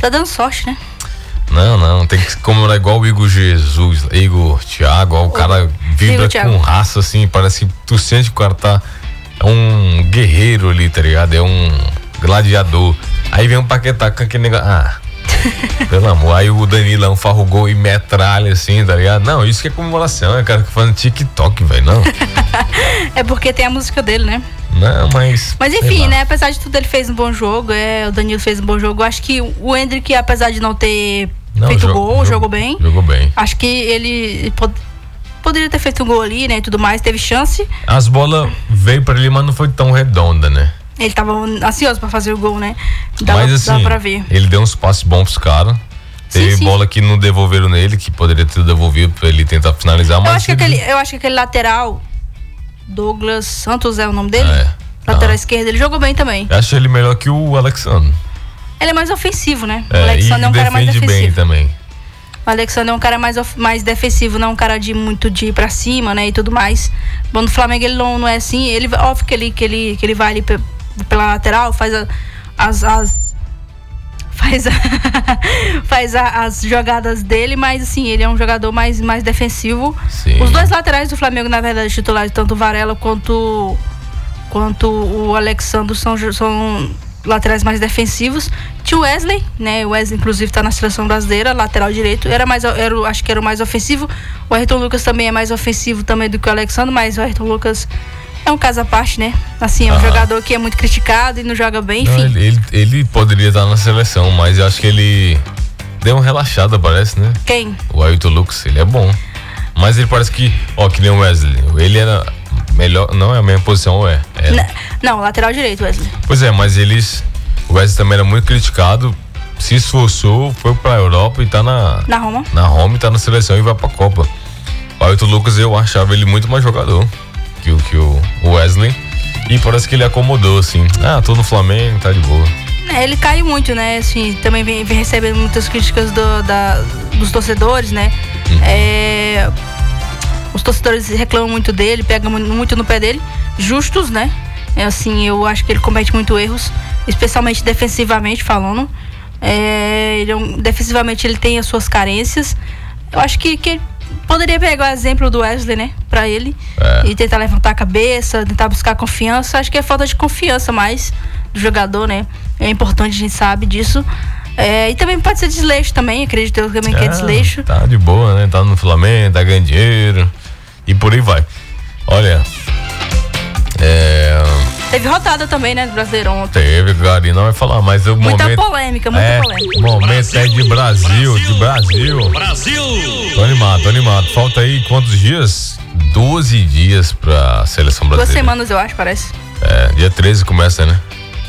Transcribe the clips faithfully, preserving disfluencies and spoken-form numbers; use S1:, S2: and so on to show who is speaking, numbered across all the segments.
S1: Tá dando sorte, né?
S2: Não, não, tem que comemorar igual o Igor Jesus, Igor Thiago, ó, o cara vibra com raça, assim, parece que tu sente que o cara tá é um guerreiro ali, tá ligado? É um gladiador. Aí vem um Paquetá com aquele negócio, ah, pelo amor, aí o Danilão farrugou e metralha assim, tá ligado? Não, isso que é comemoração, é cara que faz TikTok, velho, não.
S1: É porque tem a música dele, né?
S2: Não, mas...
S1: Mas enfim, né, apesar de tudo ele fez um bom jogo, é, o Danilo fez um bom jogo, eu acho que o Endrick, apesar de não ter não, feito jogo, gol, jogo, jogou bem.
S2: Jogou bem.
S1: Acho que ele pod- poderia ter feito um gol ali, né, e tudo mais, teve chance.
S2: As bolas veio pra ele, mas não foi tão redonda, né?
S1: Ele tava ansioso pra fazer o gol, né? Dava,
S2: mas assim,
S1: dava pra ver.
S2: Ele deu uns passes bons pros caras. Teve sim, sim. bola que não devolveram nele, que poderia ter devolvido pra ele tentar finalizar.
S1: Eu,
S2: mas
S1: acho, que
S2: ele...
S1: aquele, eu acho que aquele lateral, Douglas Santos é o nome dele?
S2: É.
S1: Lateral
S2: ah.
S1: esquerdo, ele jogou bem também.
S2: Eu acho ele melhor que o Alexandre.
S1: Ele é mais ofensivo, né?
S2: É,
S1: o Alexandre é um cara mais defensivo.
S2: Bem também.
S1: O Alexandre é um cara mais, of, mais defensivo, não um cara de muito de ir pra cima, né? E tudo mais. Bom, no Flamengo ele não, não é assim. Ele, óbvio que ele, que ele, que ele vai ali pela lateral, faz a, as, as faz, a, faz a, as jogadas dele, mas assim, ele é um jogador mais, mais defensivo.
S2: Sim.
S1: Os dois laterais do Flamengo, na verdade, titulares, tanto o Varela quanto, quanto o Alexandre são, são laterais mais defensivos. Tinha o Wesley, né? O Wesley, inclusive, tá na seleção brasileira, lateral direito. Era mais, era, acho que era o mais ofensivo. O Ayrton Lucas também é mais ofensivo também do que o Alexandre, mas o Ayrton Lucas é um caso à parte, né? Assim, é um ah. jogador que é muito criticado e não joga bem, enfim. Não,
S2: ele, ele, ele poderia estar na seleção, mas eu acho que ele deu uma relaxada, parece, né?
S1: Quem?
S2: O Ayrton Lucas, ele é bom. Mas ele parece que, ó, que nem o Wesley. Ele era melhor, não é a mesma posição, é?
S1: Não, não, lateral direito, Wesley.
S2: Pois é, mas eles, o Wesley também era muito criticado, se esforçou, foi pra Europa e tá na...
S1: Na Roma.
S2: Na Roma e tá na seleção e vai pra Copa. O Ayrton Lucas, eu achava ele muito mais jogador que o, que o Wesley. E parece que ele acomodou, assim. Ah, tô no Flamengo, tá de boa.
S1: É, ele caiu muito, né? Assim, também vem, vem recebendo muitas críticas do, da, dos torcedores, né? Uhum. É, os torcedores reclamam muito dele, pegam muito no pé dele. Justos, né? É, assim, eu acho que ele comete muito erros, especialmente defensivamente falando. É, ele é um, defensivamente ele tem as suas carências. Eu acho que, que poderia pegar o exemplo do Wesley, né, pra ele, é. e tentar levantar a cabeça, tentar buscar confiança. Acho que é falta de confiança mais do jogador, né? É importante, a gente sabe disso. É, e também pode ser desleixo também, acredito eu também é, que é desleixo.
S2: Tá de boa, né? Tá no Flamengo, tá ganhando dinheiro e por aí vai. Olha, é...
S1: teve rodada também, né, do Brasileirão.
S2: Teve, o Gari não vai falar, mas o
S1: muita
S2: momento...
S1: polêmica, muita
S2: é,
S1: polêmica.
S2: O momento Brasil, é de Brasil, Brasil, de Brasil.
S3: Brasil!
S2: Tô animado, tô animado. Falta aí quantos dias? doze dias pra seleção brasileira.
S1: Duas semanas, eu acho, parece.
S2: É, dia treze começa, né?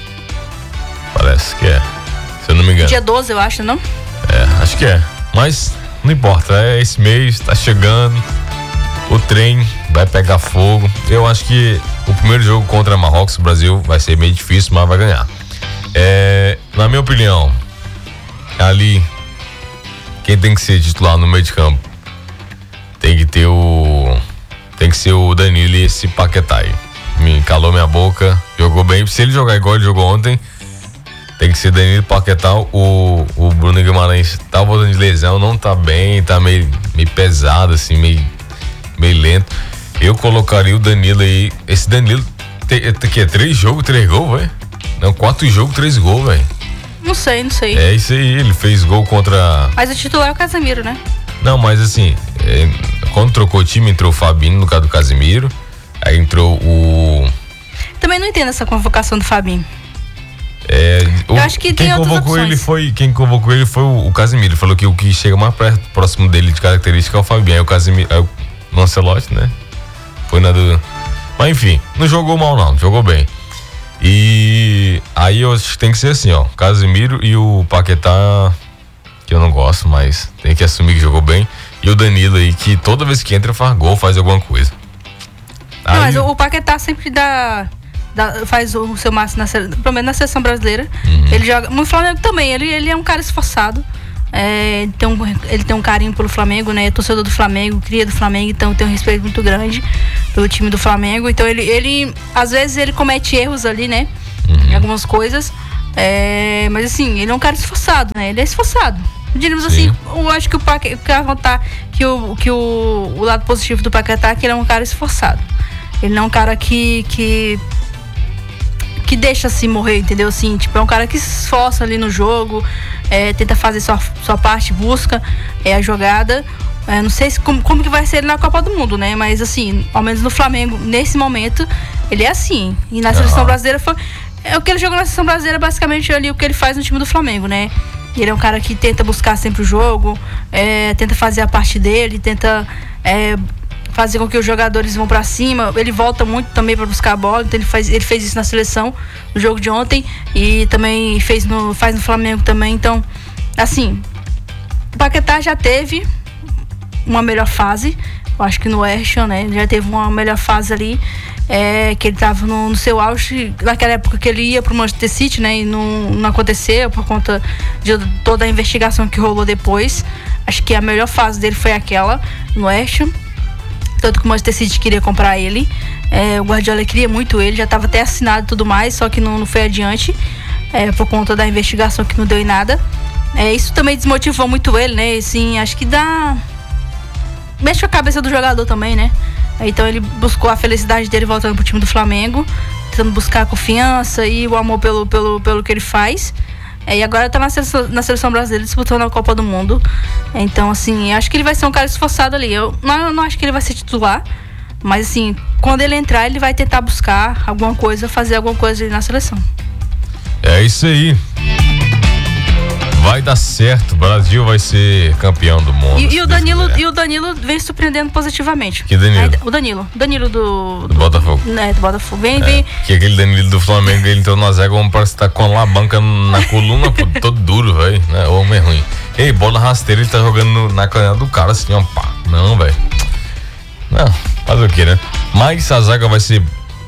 S2: Parece que é, se eu não me engano.
S1: Dia doze, eu acho, não?
S2: É, acho que é. Mas não importa, é esse mês, tá chegando. O trem vai pegar fogo. Eu acho que o primeiro jogo contra Marrocos, o Brasil, vai ser meio difícil, mas vai ganhar. É, na minha opinião, ali, quem tem que ser titular no meio de campo? Tem que ter o... Tem que ser o Danilo e esse Paquetá aí. Me calou minha boca, jogou bem. Se ele jogar igual ele jogou ontem, tem que ser Danilo e Paquetá. O, o Bruno Guimarães tá voltando de lesão, não tá bem, tá meio, meio pesado, assim, meio... meio lento. Eu colocaria o Danilo aí. Esse Danilo tem, tem que é três jogos, três gols, velho? Não, quatro jogos, três gols, velho.
S1: Não sei, não sei.
S2: É isso aí, ele fez gol contra...
S1: Mas o titular é o Casemiro, né?
S2: Não, mas assim, é, quando trocou o time, entrou o Fabinho no caso do Casemiro. Aí entrou o...
S1: Também não entendo essa convocação do Fabinho.
S2: É, o,
S1: Eu acho que
S2: quem
S1: tem outras
S2: convocou
S1: opções.
S2: ele foi Quem convocou ele foi o, o Casemiro. Ele falou que o que chega mais perto, próximo dele de característica é o Fabinho. Aí o Casemiro, aí o Lancelotti, né? Foi na do... Mas enfim, não jogou mal não, jogou bem. E aí eu acho que tem que ser assim, ó, Casemiro e o Paquetá, que eu não gosto, mas tem que assumir que jogou bem. E o Danilo aí, que toda vez que entra faz gol, faz alguma coisa.
S1: Não,
S2: aí...
S1: mas o, o Paquetá sempre dá, dá, faz o seu máximo, na, pelo menos na seleção brasileira. Uhum. Ele joga, no Flamengo também, ele, ele é um cara esforçado. É, tem um, ele tem um carinho pelo Flamengo, né? É torcedor do Flamengo, cria do Flamengo, então tem um respeito muito grande pelo time do Flamengo. Então ele, ele às vezes ele comete erros ali, né? Uhum. Em algumas coisas, É, mas assim, ele é um cara esforçado, né? Ele é esforçado. Diríamos Sim. assim, eu acho que o Paquetá, que, o, que o, o lado positivo do Paquetá é que ele é um cara esforçado. Ele não é um cara que... que que deixa assim morrer, entendeu? Assim, tipo, é um cara que se esforça ali no jogo, é, tenta fazer sua, sua parte, busca é, a jogada. É, não sei se, como, como que vai ser ele na Copa do Mundo, né? Mas assim, ao menos no Flamengo, nesse momento, ele é assim. E na seleção uhum. brasileira foi... É, o que ele jogou na seleção brasileira é basicamente ali o que ele faz no time do Flamengo, né? E ele é um cara que tenta buscar sempre o jogo, é, tenta fazer a parte dele, tenta... É, fazer com que os jogadores vão pra cima. Ele volta muito também para buscar a bola, então ele, faz, ele fez isso na seleção no jogo de ontem e também fez no, faz no Flamengo também. Então, assim, o Paquetá já teve uma melhor fase, eu acho que no West Ham, né? Ele já teve uma melhor fase ali, é, que ele tava no, no seu auge, naquela época que ele ia pro Manchester City, né? E não, não aconteceu por conta de toda a investigação que rolou depois. Acho que a melhor fase dele foi aquela no West Ham. Tanto que o Manchester City queria comprar ele, é, o Guardiola queria muito ele, já estava até assinado e tudo mais, só que não, não foi adiante, é, por conta da investigação que não deu em nada. É, isso também desmotivou muito ele, né? Assim, acho que dá... mexe com a cabeça do jogador também, né? Então ele buscou a felicidade dele voltando pro time do Flamengo, tentando buscar a confiança e o amor pelo, pelo, pelo que ele faz. É, e agora tá na seleção, na seleção brasileira disputando a Copa do Mundo. Então, assim, acho que ele vai ser um cara esforçado ali. Eu não, eu não acho que ele vai ser titular, mas, assim, quando ele entrar, ele vai tentar buscar alguma coisa, fazer alguma coisa ali na seleção.
S2: É isso aí. Vai dar certo, o Brasil vai ser campeão do mundo.
S1: E, e, o, Danilo, e o Danilo vem surpreendendo positivamente.
S2: Que Danilo?
S1: O Danilo. O Danilo do...
S2: Do, do Botafogo.
S1: É, do Botafogo. Vem,
S2: é,
S1: vem.
S2: Que aquele Danilo do Flamengo, ele entrou na zaga, como parece que tá com a alavanca na coluna, pô, todo duro, velho. Né? O homem é ruim. Ei, bola rasteira, ele tá jogando no, na canela do cara, assim, ó, pá. Não, velho. Não, fazer o que, né? Mas a zaga vai ser...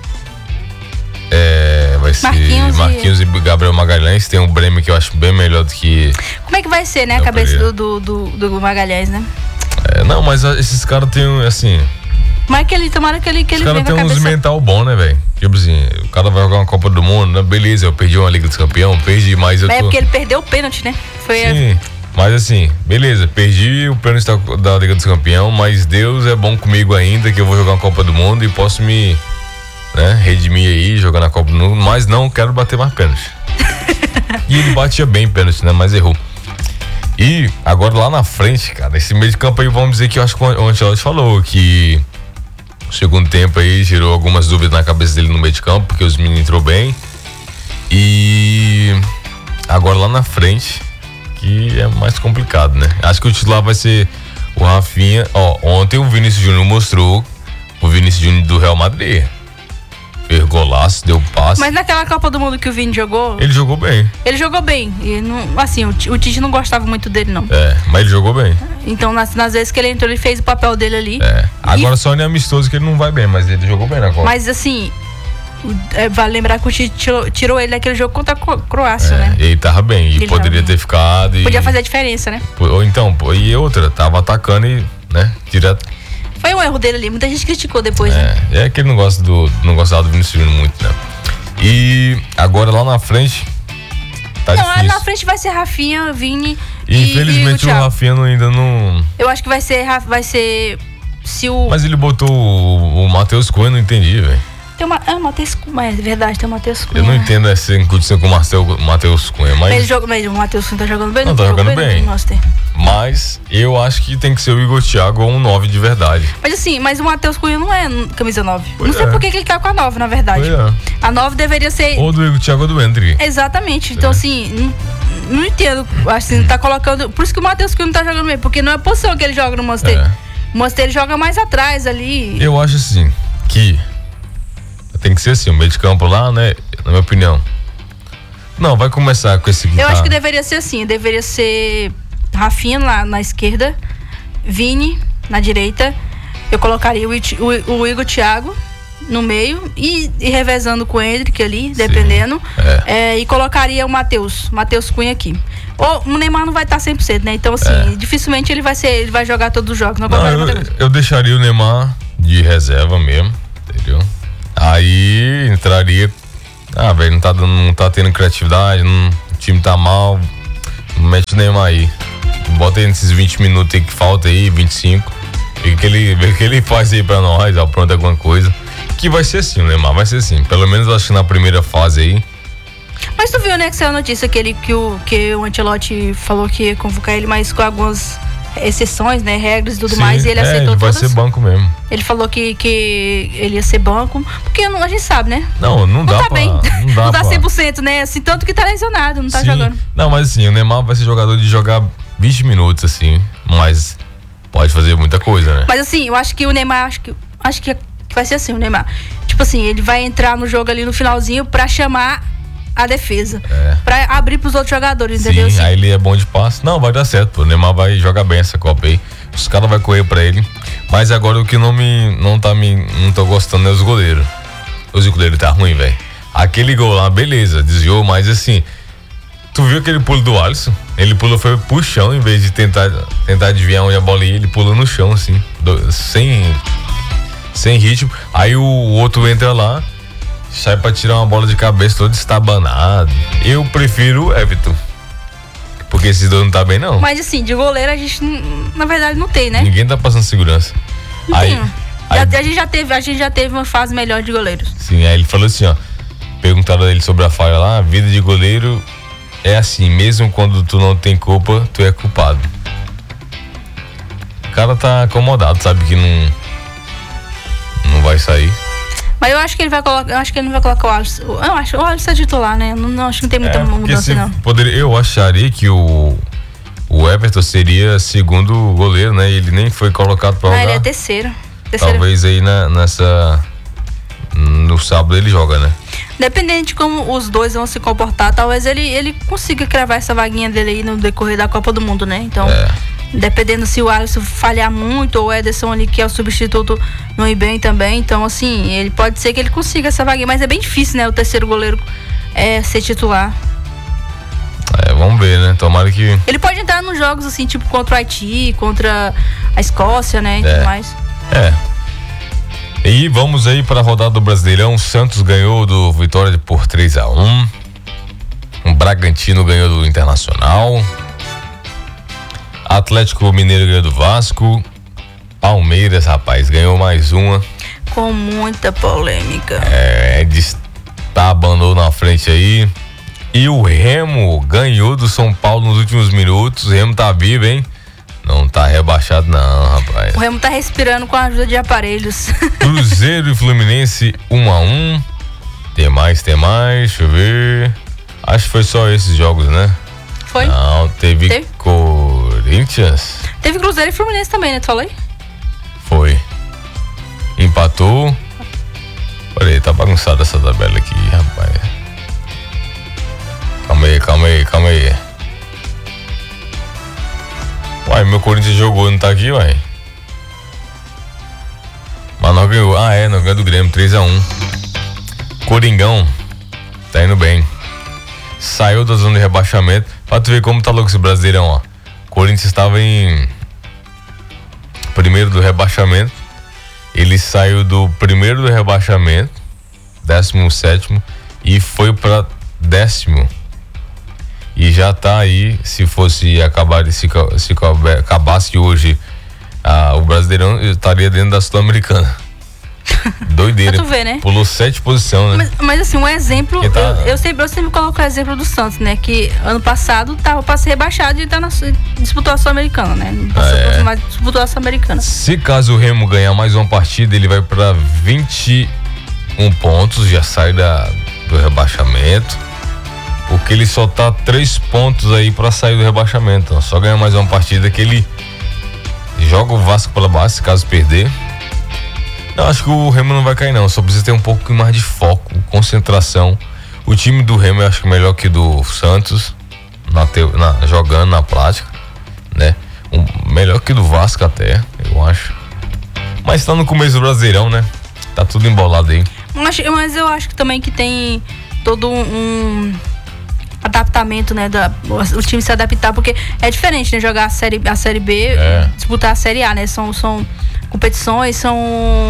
S2: É, vai ser
S1: Marquinhos,
S2: Marquinhos e... e Gabriel Magalhães. Tem um Bremer que eu acho bem melhor do que...
S1: Como é que vai ser, né, a cabeça do, do, do, do Magalhães, né?
S2: É, não, mas esses caras tem, assim...
S1: Mas que ele, tomara que ele, que ele venha com a cabeça...
S2: Os caras tem uns mental bom, né, velho? Tipo assim, o cara vai jogar uma Copa do Mundo, né? Beleza, eu perdi uma Liga dos Campeões, perdi, mas eu tô...
S1: É porque ele perdeu o pênalti, né? Foi
S2: Sim, a... mas assim, beleza, perdi o pênalti da, da Liga dos Campeões, mas Deus é bom comigo ainda, que eu vou jogar uma Copa do Mundo e posso me... né, redimir aí, jogar na Copa do Mundo, mas não quero bater mais pênalti. E ele batia bem pênalti, né, mas errou. E agora lá na frente, cara, esse meio de campo aí, vamos dizer que eu acho que o Ancelotti falou que o segundo tempo aí gerou algumas dúvidas na cabeça dele no meio de campo, porque os meninos entrou bem. E agora lá na frente, que é mais complicado, né? Acho que o titular vai ser o Rafinha. Ó, ontem o Vinícius Júnior mostrou o Vinícius Júnior do Real Madrid. Fez golaço, deu passe.
S1: Mas naquela Copa do Mundo que o Vini jogou...
S2: Ele jogou bem.
S1: Ele jogou bem. E não, assim, o, o Tite não gostava muito dele, não.
S2: É, mas ele jogou bem.
S1: Então, nas, nas vezes que ele entrou, ele fez o papel dele ali.
S2: É, agora
S1: e...
S2: só não é amistoso que ele não vai bem, mas ele jogou bem na Copa.
S1: Mas, assim, é, vale lembrar que o Tite tirou, tirou ele daquele jogo contra a Croácia,
S2: é,
S1: né?
S2: Ele tava bem, e
S1: ele
S2: poderia ter ficado. E...
S1: Podia fazer a diferença, né?
S2: Ou então, e outra, tava atacando e, né, direto.
S1: Foi um erro dele ali, muita gente criticou depois,
S2: é,
S1: né?
S2: É que ele não gosta do, não gostava do Vinícius Júnior muito, né? E agora lá na frente, tá
S1: não,
S2: difícil.
S1: Lá na frente vai ser Rafinha, Vini
S2: e,
S1: e
S2: infelizmente
S1: e o,
S2: o Rafinha ainda não...
S1: Eu acho que vai ser, vai ser, se o...
S2: Mas ele botou o, o Matheus Cunha, não entendi, velho.
S1: Tem uma, ah, Matheus Cunha, é verdade, tem o Matheus Cunha.
S2: Eu não entendo essa incursão com o Matheus Cunha, mas...
S1: Ele joga, mas o Matheus Cunha tá jogando bem?
S2: Não, tá jogando bem.
S1: bem.
S2: Mas eu acho que tem que ser o Igor Thiago ou um nove de verdade.
S1: Mas assim, mas o Matheus Cunha não é camisa nove.
S2: Pois
S1: não sei
S2: é.
S1: por que ele tá com a nove, na verdade.
S2: Pois é.
S1: A nove deveria ser...
S2: Ou do Igor Thiago ou do Hendrick.
S1: Exatamente. Então,
S2: é.
S1: assim, não, não entendo. Assim, tá colocando... Por isso que o Matheus Cunha não tá jogando bem, porque não é a posição que ele joga no Manchester.
S2: É.
S1: O Manchester ele joga mais atrás ali.
S2: Eu acho assim, que tem que ser assim, o meio de campo lá, né? Na minha opinião. Não, vai começar com esse...
S1: Eu
S2: tá...
S1: acho que deveria ser assim, deveria ser Rafinha lá na esquerda, Vini na direita, eu colocaria o, o, o Igor Thiago no meio e, e revezando com o Hendrick ali, dependendo,
S2: é.
S1: É, e colocaria o Matheus, Matheus Cunha aqui. Ou o Neymar não vai estar cem por cento, né? Então, assim, é. dificilmente ele vai ser, ele vai jogar todos os jogos. Não,
S2: não eu, eu deixaria o Neymar de reserva mesmo, entendeu? Aí entraria Ah, velho, não tá dando, não tá tendo criatividade, não, o time tá mal. Mete o Neymar aí. Bota aí nesses vinte minutos aí que falta aí, vinte e cinco. E que ele, vê que ele faz aí pra nós, apronta alguma coisa. Que vai ser assim, o Neymar, vai ser assim. Pelo menos eu acho que na primeira fase aí.
S1: Mas tu viu, né, que saiu a notícia que, ele, que, o, que o Ancelotti falou que ia convocar ele, mas com algumas exceções, né, regras e tudo
S2: Sim,
S1: mais, e ele
S2: é,
S1: aceitou
S2: ele vai
S1: todas.
S2: ser banco mesmo.
S1: Ele falou que, que ele ia ser banco, porque não, a gente sabe, né?
S2: Não, não,
S1: Não
S2: dá
S1: tá
S2: pra...
S1: bem,
S2: Não dá
S1: não tá
S2: pra...
S1: cem por cento, né? Assim, tanto que tá lesionado, não tá
S2: Sim.
S1: jogando.
S2: Não, mas assim, o Neymar vai ser jogador de jogar vinte minutos, assim, mas pode fazer muita coisa, né?
S1: Mas assim, eu acho que o Neymar, acho que, acho que vai ser assim, o Neymar. Tipo assim, ele vai entrar no jogo ali no finalzinho pra chamar a defesa.
S2: É.
S1: Pra abrir pros outros jogadores, entendeu?
S2: Sim,
S1: Assim,
S2: aí ele é bom de passe. Não, vai dar certo, pô. O Neymar vai jogar bem essa Copa aí. Os caras vão correr pra ele. Mas agora o que não me. Não tá me. Não tô gostando é os goleiros. Os goleiros tá ruim, velho. Aquele gol lá, beleza, desviou, mas assim. Tu viu aquele pulo do Alisson? Ele pulou, foi pro chão, em vez de tentar, tentar desviar onde a bola ia, ele pulou no chão, assim. Do, sem. Sem ritmo. Aí o, o outro entra lá. Sai pra tirar uma bola de cabeça todo estabanado. Eu prefiro o Everton. Porque esses dois não tá bem, não.
S1: mas assim, de goleiro a gente, na verdade, não tem, né?
S2: Ninguém tá passando segurança.
S1: Não
S2: Aí,
S1: tem.
S2: aí,
S1: Já- a, gente já teve, a gente já teve uma fase melhor de goleiros.
S2: sim, aí ele falou assim, ó. Perguntaram a ele sobre a falha lá. A vida de goleiro é assim. Mesmo quando tu não tem culpa, tu é culpado. O cara tá acomodado, sabe que não... Não vai sair.
S1: Mas eu acho que ele vai colocar. Eu acho que ele não vai colocar o Alisson. Eu acho o Alisson é titular, né? Não, não acho que não tem muita
S2: É, porque
S1: mudança,
S2: se
S1: não.
S2: poderia, eu acharia que o, o Everton seria segundo goleiro, né? Ele nem foi colocado pra
S1: Ah,
S2: jogar.
S1: ele é terceiro. terceiro.
S2: Talvez aí na, nessa... No sábado ele joga, né?
S1: Dependendo de como os dois vão se comportar, talvez ele, ele consiga cravar essa vaguinha dele aí no decorrer da Copa do Mundo, né? Então,
S2: É.
S1: dependendo se o Alisson falhar muito ou o Ederson ali, que é o substituto, não ir bem também. Então, assim, ele pode ser que ele consiga essa vaguinha, mas é bem difícil, né? O terceiro goleiro é, ser titular.
S2: É, vamos ver, né? Tomara que...
S1: Ele pode entrar nos jogos, assim, tipo contra o Haiti, contra a Escócia, né? E
S2: É.
S1: tudo mais.
S2: É. E vamos aí para a rodada do Brasileirão. O Santos ganhou do Vitória por três a um. O Bragantino ganhou do Internacional. Atlético Mineiro ganhou do Vasco. Palmeiras, rapaz, ganhou mais uma.
S1: Com muita polêmica.
S2: É, destabandou na frente aí. E o Remo ganhou do São Paulo nos últimos minutos. O Remo tá vivo, hein? Não tá rebaixado não, rapaz.
S1: O Remo tá respirando com a ajuda de aparelhos.
S2: Cruzeiro e Fluminense um a um. Tem mais, tem mais, deixa eu ver. Acho que foi só esses jogos, né?
S1: Foi?
S2: Não, teve,
S1: Teve?
S2: Corinthians.
S1: Teve Cruzeiro e Fluminense também, né? Tu falou aí?
S2: Foi. Empatou. Olha aí, tá bagunçada essa tabela aqui, rapaz. Calma aí, calma aí, calma aí. Uai, meu Corinthians jogou, não tá aqui, uai? Mas não ganhou. Ah, é, não ganhou do Grêmio, três a um. Coringão tá indo bem. Saiu da zona de rebaixamento. Pra tu ver como tá louco esse Brasileirão, ó. Corinthians estava em primeiro do rebaixamento. Ele saiu do primeiro do rebaixamento, décimo sétimo, e foi pra décimo. E já tá aí, se fosse acabar, se, se acabasse hoje ah, o Brasileirão, estaria dentro da Sul-Americana. Doideira.
S1: Pra tu ver, né?
S2: Pulou sete posições, né?
S1: Mas, mas assim, um exemplo,
S2: Tá...
S1: eu, eu, sempre, eu sempre coloco o exemplo do Santos, né? Que ano passado tava pra ser rebaixado e tá na, disputou a Sul-Americana, né? Não passou,
S2: é.
S1: mas disputou a Sul-Americana.
S2: Se caso o Remo ganhar mais uma partida, ele vai pra vinte e um pontos, já sai da, do rebaixamento. Porque ele só tá três pontos aí pra sair do rebaixamento. Então, só ganhar mais uma partida que ele joga o Vasco pela base, se caso perder. Não, acho que o Remo não vai cair não, só precisa ter um pouco mais de foco, concentração. O time do Remo eu acho que melhor que do Santos, na te, na, jogando na prática, né? Um, melhor que do Vasco até, eu acho. Mas tá no começo do Brasileirão, né? Tá tudo embolado aí.
S1: Mas, mas eu acho que também que tem todo um, um adaptamento, né? Da, o time se adaptar, porque é diferente, né? Jogar a série, a série B,
S2: É.
S1: disputar a série A, né? São, são competições, são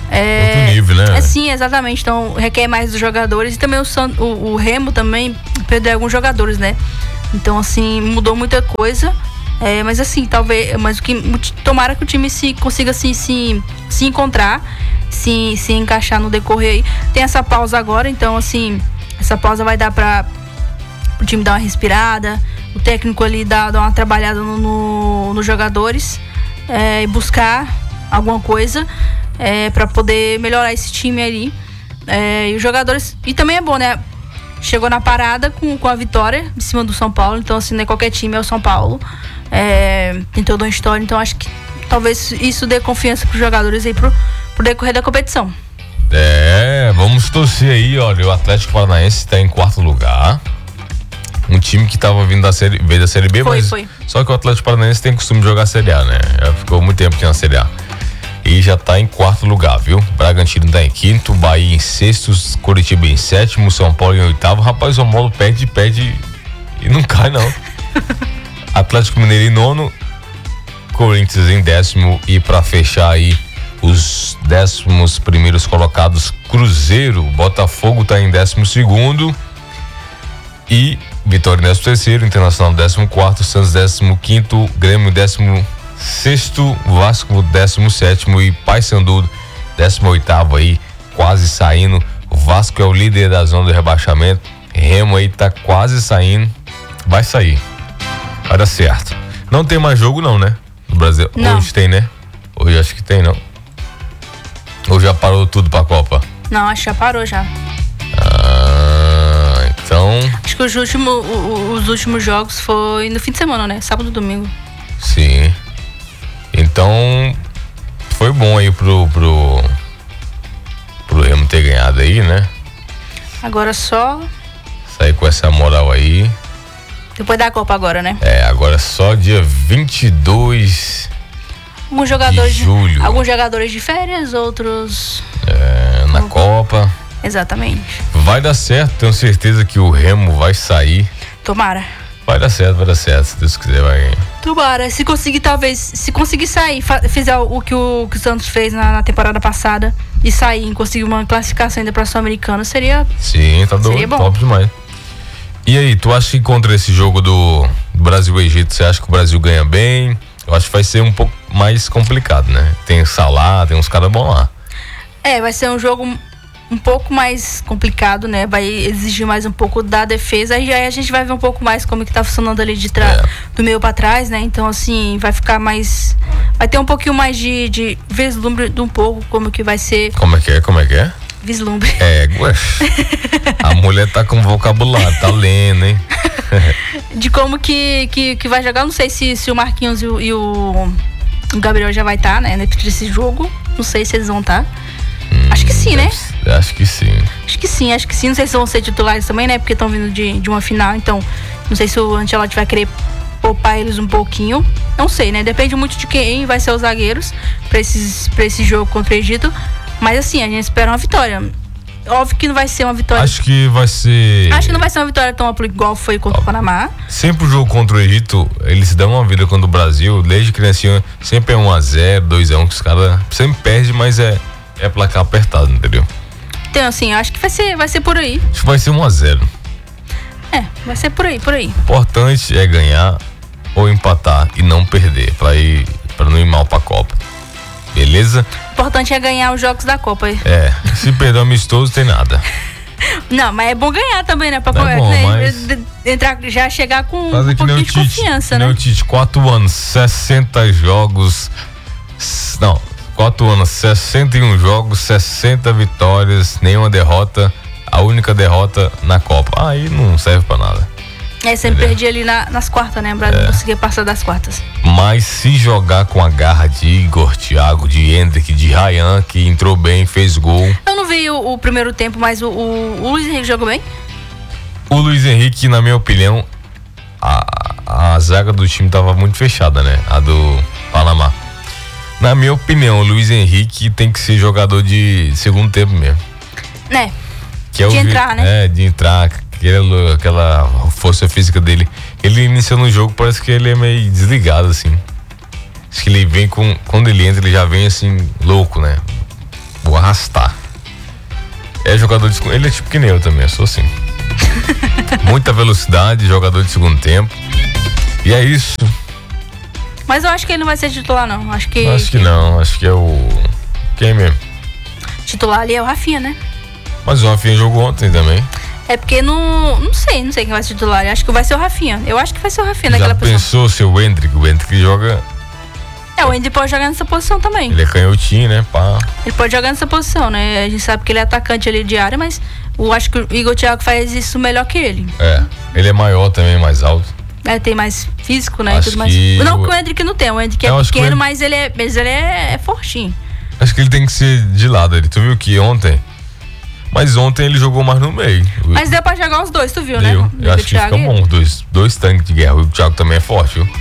S1: É,
S2: outro nível, né?
S1: É, sim, exatamente. Então requer mais dos jogadores. E também o, San, o, o Remo também perdeu alguns jogadores, né? Então, assim, mudou muita coisa. É, mas assim, talvez. Mas o que. Tomara que o time se consiga assim, se, se encontrar, se, se encaixar no decorrer aí. Tem essa pausa agora, então assim, essa pausa vai dar para o time dar uma respirada, o técnico ali dar, dar uma trabalhada nos no, no jogadores, é, e buscar alguma coisa é, para poder melhorar esse time ali. É, e os jogadores. E também é bom, né? Chegou na parada com, com a vitória em cima do São Paulo, então assim, não é qualquer time, é o São Paulo. É, tem toda uma história, então acho que talvez isso dê confiança para os jogadores aí pro, pro decorrer da competição.
S2: É, vamos torcer aí, olha, o Atlético Paranaense está em quarto lugar. Um time que estava vindo da série, veio da Série B,
S1: foi,
S2: mas
S1: foi.
S2: Só que o Atlético Paranaense tem costume de jogar a Série A, né? Já ficou muito tempo aqui na Série A. E já tá em quarto lugar, viu? Bragantino tá em quinto, Bahia em sexto, Coritiba em sétimo, São Paulo em oitavo. Rapaz, o São Paulo perde, perde e não cai, não. Atlético Mineiro em nono, Corinthians em décimo e pra fechar aí os décimos primeiros colocados, Cruzeiro, Botafogo tá em décimo segundo e Vitória em décimo terceiro, Internacional décimo quarto, Santos décimo quinto, Grêmio décimo sexto, Vasco décimo sétimo e Paysandu décimo oitavo aí, quase saindo. O Vasco é o líder da zona do rebaixamento, Remo aí tá quase saindo, vai sair, vai dar certo. Não tem mais jogo não, né? No Brasil,
S1: não.
S2: Hoje tem, né? Hoje acho que tem, não? Ou já parou tudo pra Copa?
S1: Não, acho que já parou já.
S2: Ah, então...
S1: Acho que os últimos, os últimos jogos foi no fim de semana, né? Sábado e domingo.
S2: Sim. Então, foi bom aí pro, pro, pro Remo ter ganhado aí, né?
S1: Agora só...
S2: Sair com essa moral aí.
S1: Depois da Copa agora, né?
S2: É, agora só dia vinte e dois
S1: alguns jogadores
S2: de julho.
S1: Alguns jogadores de férias, outros...
S2: É, na
S1: Opa.
S2: Copa.
S1: Exatamente.
S2: Vai dar certo, tenho certeza que o Remo vai sair.
S1: Tomara.
S2: Vai dar certo, vai dar certo, se Deus quiser vai.
S1: Tomara, se conseguir talvez, se conseguir sair, fizer o que o, que o Santos fez na, na temporada passada e sair e conseguir uma classificação ainda pra Sul-Americana, seria...
S2: Sim, tá doido, top demais. E aí, tu acha que contra esse jogo do Brasil e Egito, você acha que o Brasil ganha bem? Eu acho que vai ser um pouco mais complicado, né? Tem Salah, tem uns caras bons lá. É,
S1: vai ser um jogo um pouco mais complicado, né? Vai exigir mais um pouco da defesa e aí a gente vai ver um pouco mais como que tá funcionando ali de trás, é. do meio pra trás, né? Então, assim, vai ficar mais... Vai ter um pouquinho mais de, de vislumbre de um pouco como que vai ser...
S2: Como é que é? Como é que é?
S1: Vislumbre.
S2: É, ué. A mulher tá com vocabulário, tá lendo, hein?
S1: De como que, que, que vai jogar, não sei se, se o Marquinhos e o, e o Gabriel já vai estar, tá, né? Nesse jogo, não sei se eles vão estar. Tá. Hum, acho que sim, né?
S2: Acho que sim.
S1: Acho que sim, acho que sim. Não sei se vão ser titulares também, né? Porque estão vindo de, de uma final, então não sei se o Ancelotti vai querer poupar eles um pouquinho. Não sei, né? Depende muito de quem vai ser os zagueiros pra, esses, pra esse jogo contra o Egito. Mas assim, a gente espera uma vitória. Óbvio que não vai ser uma vitória.
S2: Acho que vai ser.
S1: Acho que não vai ser uma vitória tão ampla igual foi contra Óbvio. o Panamá.
S2: Sempre o jogo contra o Egito, eles dão uma vida contra o Brasil, desde criancinha, sempre é um a zero, dois a um, que os caras sempre perdem, mas é, é placar apertado, entendeu?
S1: Então, assim, acho que vai ser, vai ser por aí.
S2: Acho que vai ser um a zero.
S1: É, vai ser por aí, por aí.
S2: O importante é ganhar ou empatar e não perder, pra, ir, pra não ir mal pra Copa. Beleza?
S1: O importante é ganhar os jogos da Copa.
S2: É, se perder amistoso tem nada.
S1: Não, mas é bom ganhar também, né? Pra
S2: é bom, né? Mas...
S1: entrar, já chegar com
S2: Fazer
S1: um pouquinho de
S2: Tite,
S1: confiança, né?
S2: O Tite, quatro anos, sessenta jogos. Não, quatro anos, sessenta e um jogos, sessenta vitórias, nenhuma derrota. A única derrota na Copa. Aí não serve pra nada.
S1: É, sempre perdi ali na, nas quartas, né? O Brasil não conseguia passar das quartas.
S2: Mas se jogar com a garra de Igor, Thiago, de Hendrick, de Ryan, que entrou bem, fez gol.
S1: Eu não vi o, o primeiro tempo, mas o, o, o Luiz Henrique jogou bem?
S2: O Luiz Henrique, na minha opinião, a, a zaga do time tava muito fechada, né? A do Panamá. Na minha opinião, o Luiz Henrique tem que ser jogador de segundo tempo mesmo.
S1: Né?
S2: Que é
S1: de
S2: o,
S1: entrar, né?
S2: É, de entrar, aquela, aquela força física dele. Ele inicia no jogo, parece que ele é meio desligado, assim. Acho que ele vem com... Quando ele entra, ele já vem assim, louco, né? vou arrastar. É jogador de segundo. Ele é tipo que nem eu também, eu sou assim. Muita velocidade, jogador de segundo tempo. E é isso.
S1: Mas eu acho que ele não vai ser titular, não. Acho que.
S2: Acho que, que não, acho que é o. Quem mesmo?
S1: Titular ali é o Rafinha, né?
S2: Mas o Rafinha jogou ontem também.
S1: É porque não. Não sei, não sei quem vai ser titular. Acho que vai ser o Rafinha. Eu acho que vai ser o Rafinha naquela
S2: Já
S1: posição.
S2: pensou ser o Endrick? O Endrick joga.
S1: É, o Endrick pode jogar nessa posição também.
S2: Ele é canhotinho, né? Pá.
S1: Ele pode jogar nessa posição, né? A gente sabe que ele é atacante ali de área, mas eu acho que o Igor Thiago faz isso melhor que ele.
S2: É, ele é maior também, mais alto.
S1: É, tem mais físico, né?
S2: Acho
S1: tudo mais.
S2: que
S1: Não
S2: o...
S1: que o Endrick não tem, o Endrick é
S2: eu
S1: pequeno,
S2: ele...
S1: mas ele é, mas ele é, é fortinho.
S2: Acho que ele tem que ser de lado. Ele, tu viu que ontem. Mas ontem ele jogou mais no meio.
S1: Mas deu pra jogar os dois, tu viu,
S2: deu.
S1: né?
S2: Eu acho que fica bom, dois, dois tanques de guerra. O Thiago também é forte, viu?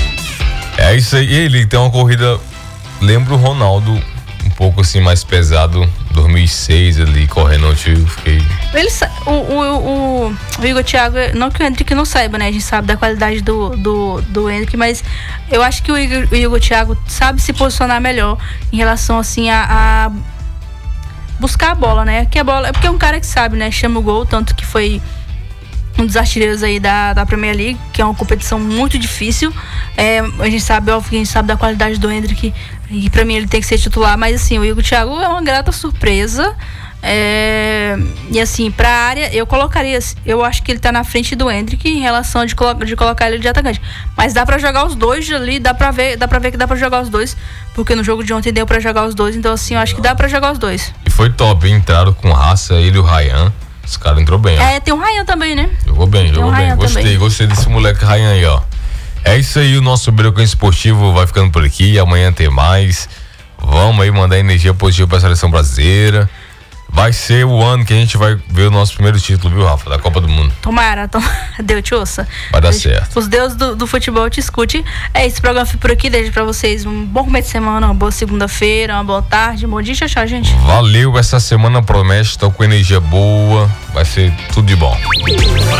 S2: É isso aí. Ele tem uma corrida. Lembra o Ronaldo, um pouco assim mais pesado, dois mil e seis ali, correndo onde eu fiquei.
S1: Ele, o, o, o, o Igor Thiago, não que o Endrick não saiba, né? A gente sabe da qualidade do, do, do Endrick, mas eu acho que o Igor, o Igor Thiago sabe se posicionar melhor em relação assim a, a buscar a bola, né? Que a bola, é porque é um cara que sabe, né? Chama o gol, tanto que foi um dos artilheiros aí da, da Premier League, que é uma competição muito difícil. É, a gente sabe, óbvio que a gente sabe da qualidade do Endrick, e pra mim ele tem que ser titular, mas assim, o Igor Thiago é uma grata surpresa. É, e assim, pra área, eu colocaria, eu acho que ele tá na frente do Endrick em relação de, colo- de colocar ele de atacante. Mas dá pra jogar os dois ali, dá pra ver, dá pra ver que dá pra jogar os dois, porque no jogo de ontem deu pra jogar os dois, então assim, eu acho que dá pra jogar os dois.
S2: E foi top, hein? Entraram com raça, ele e o Ryan. Esse cara entrou bem, ó.
S1: É, tem o Ryan também, né?
S2: Jogou bem,
S1: tem
S2: jogou
S1: um
S2: bem. Gostei,
S1: também.
S2: gostei desse moleque Ryan aí, ó. É isso aí, o nosso Brocão Esportivo vai ficando por aqui. Amanhã tem mais. Vamos aí mandar energia positiva pra seleção brasileira. Vai ser o ano que a gente vai ver o nosso primeiro título, viu, Rafa? Da Copa do Mundo.
S1: Tomara, tomara. Deus te ouça.
S2: Vai dar
S1: Deus,
S2: certo.
S1: Os deuses do, do futebol te escute. É isso, o programa fica por aqui. Desejo pra vocês um bom começo de semana, uma boa segunda-feira, uma boa tarde. Um bom dia, tchau, tchau, gente.
S2: Valeu, essa semana promete, tô com energia boa. Vai ser tudo de bom.